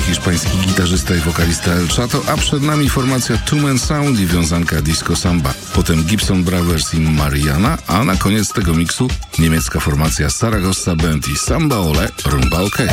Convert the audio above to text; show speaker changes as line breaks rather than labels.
hiszpański gitarzysta i wokalista El Chato, a przed nami formacja Two Man Sound i wiązanka disco samba. Potem Gibson Brothers i Mariana, a na koniec tego miksu niemiecka formacja Saragossa Band i Samba Ole Rumba OK.